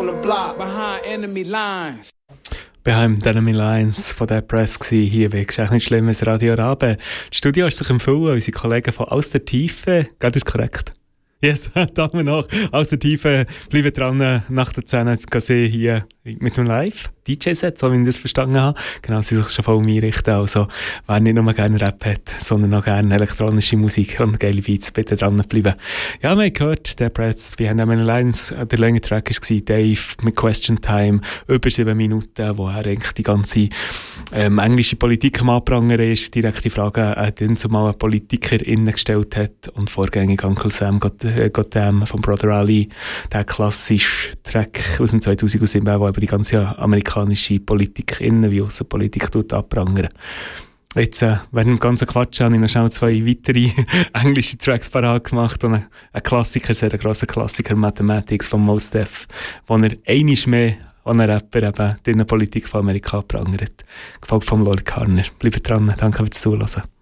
on the block. Behind enemy lines. Behind Enemy Lines von der Press gsi hier weg. Ist eigentlich nicht schlimm, es Radio Rabe. Das Studio ist sich empfohlen, unsere Kollegen von Aus der Tiefe. Geht das korrekt? Yes, Daumen nach. Aus der Tiefe, bleiben dran, nach der 10 sehen hier mit einem Live-DJ-Set, so wie ich das verstanden habe. Genau, sie sich schon voll einrichten. Also, wer nicht nur gerne Rap hat, sondern auch gerne elektronische Musik und geile Beats, bitte dran bleiben. Ja, wir haben gehört, der Press, wir haben eine Lines, der lange Track war Dave mit Question Time, über 7 Minuten, wo er eigentlich die ganze englische Politik am Anprangern ist, direkte Fragen den zumal PolitikerInnen gestellt hat und vorgängig Uncle Sam Goddamn von Brother Ali, der klassische Track aus dem 2007, der über die ganze amerikanische Politik, Innen- wie Aussenpolitik abprangern. Jetzt, während dem ganzen Quatsch habe ich noch schnell 2 weitere englische Tracks parat gemacht und ein Klassiker, sehr grosser Klassiker, Mathematics von Mos Def, wo er einmal mehr an einen Rapper eben die Innenpolitik von Amerika prangert. Gefolgt von Lord Carner. Bleibt dran, danke fürs Zuhören.